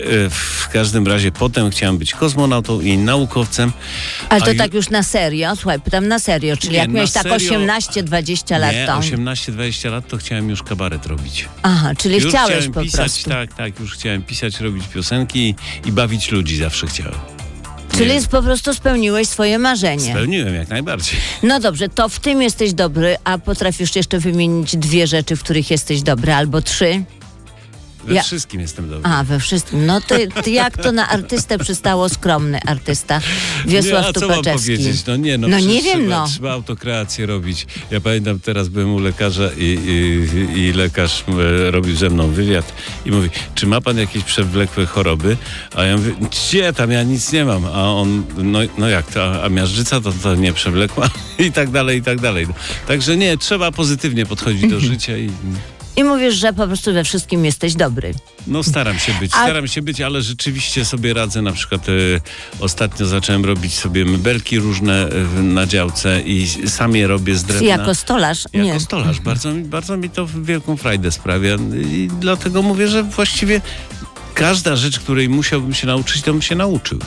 w każdym razie potem chciałem być kosmonautą i naukowcem. Ale to tak już na serio? Słuchaj, pytam na serio, czyli Nie, jak miałeś na tak serio. 18-20 lat, Nie, to... 18-20 lat to chciałem już kabaret robić. Aha, czyli Już chciałeś chciałem po pisać, prostu. Tak, już chciałem pisać, robić piosenki i bawić ludzi zawsze chciałem. Czyli Nie, po prostu spełniłeś swoje marzenie. spełniłem jak najbardziej. No dobrze, to w tym jesteś dobry, a potrafisz jeszcze wymienić 2 rzeczy, w których jesteś dobry, albo 3? We wszystkim jestem dobry. A, we wszystkim. No ty jak to na artystę przystało, skromny artysta Wiesław a co mam Tupaczewski. powiedzieć? No nie nie wiem, trzeba autokreację robić. Ja pamiętam, teraz byłem u lekarza i lekarz robił ze mną wywiad i mówi, czy ma pan jakieś przewlekłe choroby? A ja mówię, gdzie tam, ja nic nie mam. A on, no jak to, a miażdżyca to nie przewlekła? I tak dalej, i tak dalej. Także nie, trzeba pozytywnie podchodzić do życia I mówisz, że po prostu we wszystkim jesteś dobry. No staram się być, ale rzeczywiście sobie radzę. Na przykład ostatnio zacząłem robić sobie mebelki różne na działce i sam je robię z drewna. Jako stolarz? Jako stolarz. Bardzo mi to wielką frajdę sprawia i dlatego mówię, że właściwie każda rzecz, której musiałbym się nauczyć, to bym się nauczył.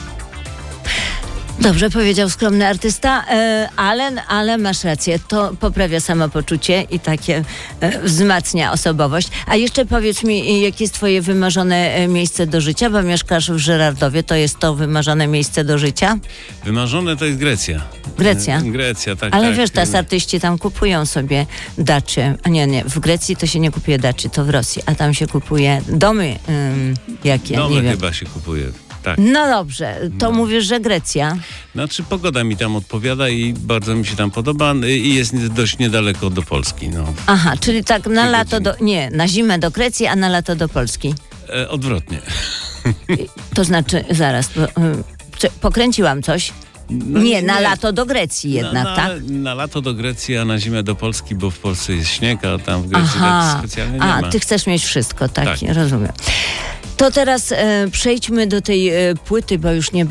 Dobrze powiedział skromny artysta, ale masz rację, to poprawia samopoczucie i takie wzmacnia osobowość. A jeszcze powiedz mi, jakie jest twoje wymarzone miejsce do życia, bo mieszkasz w Żyrardowie, to jest to wymarzone miejsce do życia? Wymarzone to jest Grecja. Grecja, tak. Ale tak. wiesz, teraz artyści tam kupują sobie dacie. A nie, w Grecji to się nie kupuje dacie, to w Rosji, a tam się kupuje domy jakie, Domy nie wiem. chyba się kupuje. Tak. No dobrze, to mówisz, że Grecja. Znaczy pogoda mi tam odpowiada i bardzo mi się tam podoba i jest dość niedaleko do Polski. No. Aha, czyli tak na lato na zimę do Grecji, a na lato do Polski. Odwrotnie. To znaczy, zaraz, pokręciłam coś. No na lato do Grecji jednak, tak? Na lato do Grecji, a na zimę do Polski, bo w Polsce jest śnieg, a tam w Grecji tak specjalnie nie ma. Ty chcesz mieć wszystko, tak. Rozumiem. To teraz przejdźmy do tej płyty, bo już nie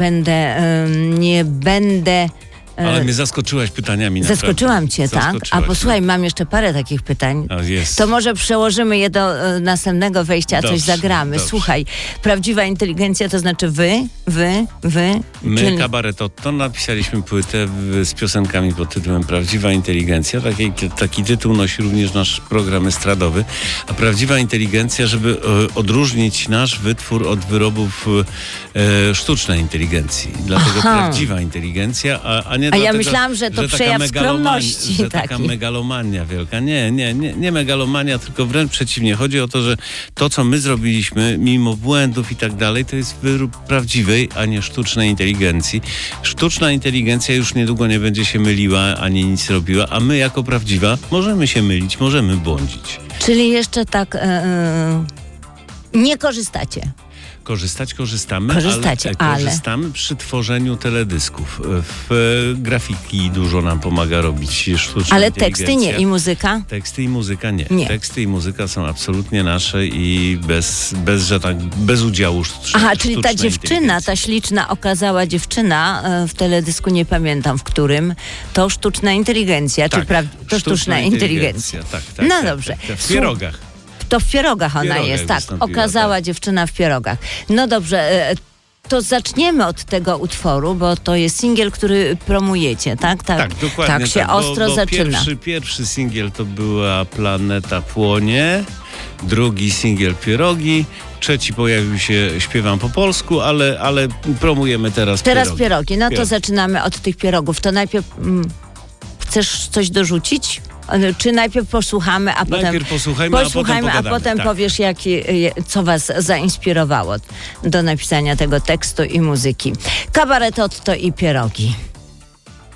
będę... Ale mnie zaskoczyłaś pytaniami. Zaskoczyłam cię, tak? A posłuchaj, mam jeszcze parę takich pytań. To może przełożymy je do następnego wejścia, a coś zagramy. Dobrze. Słuchaj, prawdziwa inteligencja to znaczy wy. My, Kabaret Otto, napisaliśmy płytę z piosenkami pod tytułem Prawdziwa Inteligencja. Taki tytuł nosi również nasz program estradowy. A prawdziwa inteligencja, żeby odróżnić nasz wytwór od wyrobów sztucznej inteligencji. Dlatego prawdziwa inteligencja, a nie dlatego, ja myślałam, że to przejaw skromności. Że taka megalomania wielka. Nie megalomania, tylko wręcz przeciwnie. Chodzi o to, że to, co my zrobiliśmy, mimo błędów i tak dalej, to jest wyrób prawdziwej, a nie sztucznej inteligencji. Sztuczna inteligencja już niedługo nie będzie się myliła, ani nic robiła, a my jako prawdziwa możemy się mylić, możemy błądzić. Czyli jeszcze tak nie korzystacie. Korzystamy, ale korzystamy przy tworzeniu teledysków. Grafiki dużo nam pomaga robić sztuczna Ale teksty nie i muzyka? Teksty i muzyka nie. Teksty i muzyka są absolutnie nasze i bez udziału sztucznej czyli ta dziewczyna, ta śliczna, okazała dziewczyna w teledysku, nie pamiętam w którym, to sztuczna inteligencja, tak, to sztuczna inteligencja. Tak, no dobrze. W pierogach. To w pierogach ona jest, tak. Okazała dziewczyna w pierogach. No dobrze, to zaczniemy od tego utworu, bo to jest singiel, który promujecie, tak? Tak, dokładnie. Tak się ostro zaczyna. Pierwszy singiel to była Planeta Płonie, drugi singiel Pierogi, trzeci pojawił się Śpiewam po polsku, ale promujemy teraz pierogi. No to zaczynamy od tych pierogów. To najpierw chcesz coś dorzucić? Czy najpierw posłuchamy, a potem posłuchajmy, a potem powiesz, co was zainspirowało do napisania tego tekstu i muzyki. Kabaret Otto i pierogi.